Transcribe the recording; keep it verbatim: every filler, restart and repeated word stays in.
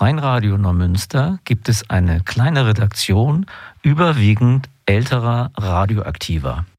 Freien Radio Neumünster gibt es eine kleine Redaktion, überwiegend älterer Radioaktiver.